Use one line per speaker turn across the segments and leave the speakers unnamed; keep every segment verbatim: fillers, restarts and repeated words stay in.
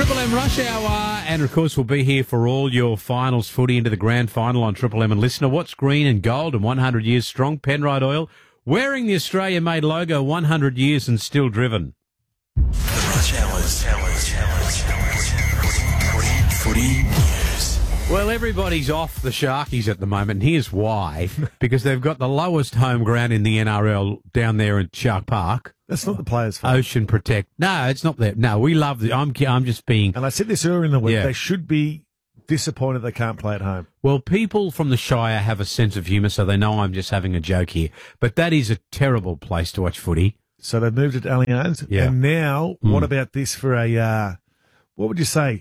Triple M Rush Hour, and of course we'll be here for all your finals footy into the grand final on Triple M. And listener, what's green and gold and one hundred years strong? Penrite Oil, wearing the Australia-made logo, one hundred years and still driven.
The Rush Hours, hours, hours, hours, footy, footy news.
Well, everybody's off the Sharkies at the moment, and here's why. Because they've got the lowest home ground in the N R L down there in Shark Park.
That's not the players' fault.
Ocean Protect. No, it's not that. No, we love the. I'm. I'm just being.
And I said this earlier in the week.
Yeah.
They should be disappointed they can't play at home.
Well, people from the Shire have a sense of humour, so they know I'm just having a joke here. But that is a terrible place to watch footy.
So they've moved it to Allianz.
Yeah.
And now,
Mm.
what about this for a, uh, what would you say?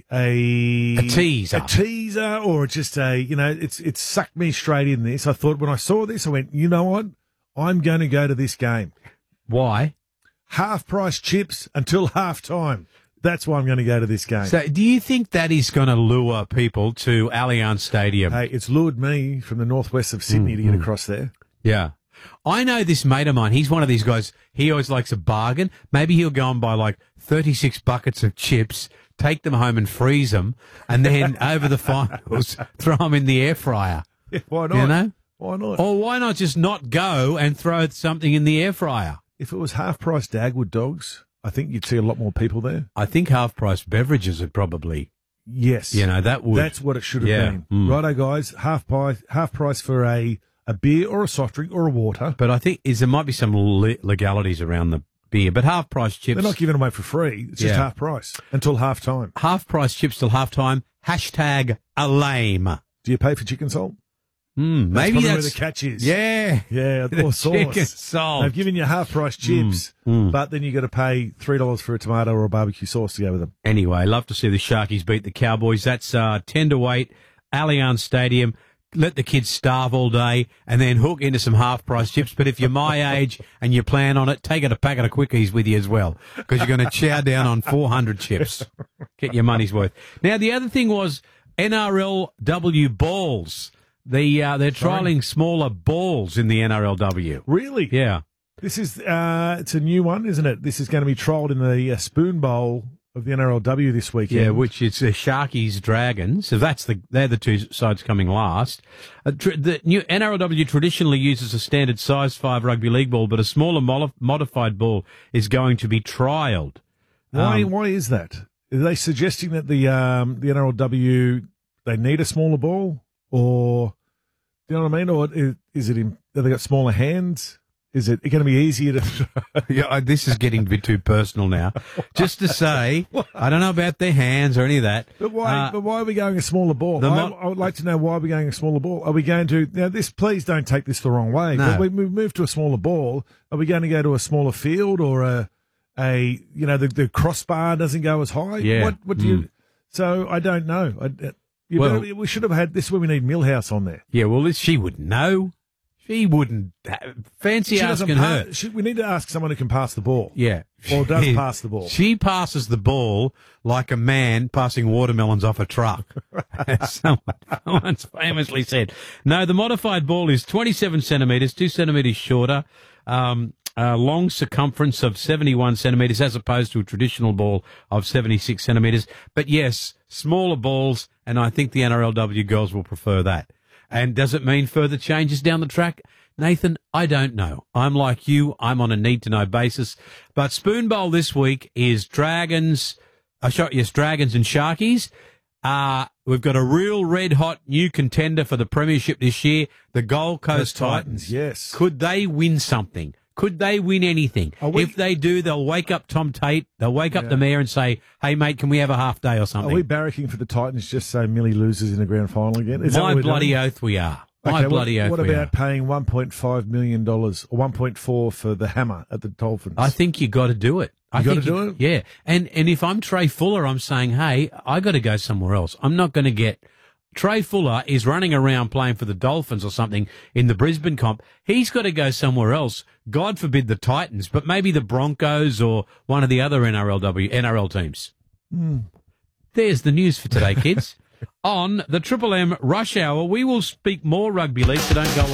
A,
A teaser.
A teaser or just a, you know, it's, it's sucked me straight in this. I thought when I saw this, I went, you know what? I'm going to go to this game.
Why?
Half price chips until half time. That's why I'm going to go to this game.
So, do you think that is going to lure people to Allianz Stadium?
Hey, it's lured me from the northwest of Sydney
Mm,
to get
mm.
across there.
Yeah. I know this mate of mine. He's one of these guys. He always likes a bargain. Maybe he'll go and buy like thirty-six buckets of chips, take them home and freeze them, and then over the finals, throw them in the air fryer.
Yeah, why not?
You know?
Why not?
Or why not just not go and throw something in the air fryer?
If it was half price Dagwood dogs, I think you'd see a lot more people there.
I think half-price beverages would probably,
Yes.
you know, that would.
That's what it should have
Yeah.
been.
Mm.
Righto, guys. Half price, half price for a, a beer or a soft drink or a water.
But I think is there might be some le- legalities around the beer, but half-price chips.
They're not giving them away for free. It's just
Yeah.
half price until half time.
half-price chips till half-time. Hashtag a lame.
Do you pay for chicken salt?
Mm,
That's
maybe
probably
that's
where the catch is.
Yeah.
Yeah,
The
or sauce.
chicken salt.
They've given you half price chips,
Mm, mm.
but then you got to pay three dollars for a tomato or a barbecue sauce to go with them.
Anyway, love to see the Sharkies beat the Cowboys. That's uh, ten to eight, Allianz Stadium. Let the kids starve all day and then hook into some half-price chips. But if you're my age and you plan on it, take it a packet of quickies with you as well, because you're going to chow down on four hundred chips. Get your money's worth. Now, the other thing was N R L W balls. The uh, they're
Sorry?
trialling smaller balls in the N R L W.
Really?
Yeah.
This is uh, it's a new one, isn't it? This is going to be trialled in the uh, Spoon Bowl of the N R L W this weekend.
Yeah, which is uh, Sharkies Dragons. So that's the they're the two sides coming last. Uh, tr- the new N R L W traditionally uses a standard size five rugby league ball, but a smaller mo- modified ball is going to be trialled.
Why?
Um,
why is that? Are they suggesting that the um, the N R L W they need a smaller ball, or do you know what I mean? Or is, is it in, have they got smaller hands? Is it going to be easier to?
Yeah, uh, this is getting a bit too personal now. Just to say, I don't know about their hands or any of that.
But why?
Uh,
but why are we going a smaller ball?
the
I,
mo-
I would like to know why we're going a smaller ball. Are we going to now? This, please don't take this the wrong way.
No.
But we we move to a smaller ball. Are we going to go to a smaller field or a a you know the, the crossbar doesn't go as high?
Yeah.
What what do you? So I don't know. I, you
Well-
better, we should have had this. Is where we need Millhouse on there.
Yeah, well, this- she wouldn't know. She wouldn't. ha- Fancy
She doesn't
asking her.
pa- she, we need to ask someone who can pass the ball.
Yeah.
Or does pass the ball.
She passes the ball like a man passing watermelons off a truck. Someone, someone's famously said. No, the modified ball is twenty-seven centimetres, two centimetres shorter, um, a long circumference of seventy-one centimetres as opposed to a traditional ball of seventy-six centimetres. But yes, smaller balls, and I think the N R L W girls will prefer that. And does it mean further changes down the track? Nathan, I don't know. I'm like you. I'm on a need-to-know basis. But Spoon Bowl this week is Dragons, uh, sorry, yes, Dragons and Sharkies. Uh, we've got a real red-hot new contender for the premiership this year, the Gold Coast
Coast Titans,
Titans.
yes.
Could they win something? Could they win anything?
Are we-
If they do, they'll wake up Tom Tate, they'll wake up
Yeah.
the mayor and say, hey, mate, can we have a half day or
Are
something?
we barracking for the Titans just so Millie loses in the grand final again? Is that
My
what we're
bloody
doing?
oath we are. My
Okay,
bloody
what,
oath
what
we
about
are.
paying one point five million dollars or one point four for the hammer at the Dolphins?
I think you got to do it. I
You gotta
think
do it?
Yeah. And and if I'm Trey Fuller, I'm saying, hey, I got to go somewhere else. I'm not going to get. Trey Fuller is running around playing for the Dolphins or something in the Brisbane comp. He's got to go somewhere else. God forbid the Titans, but maybe the Broncos or one of the other N R L W N R L teams.
Mm.
There's the news for today, kids. On the Triple M Rush Hour, we will speak more rugby league, so don't go away.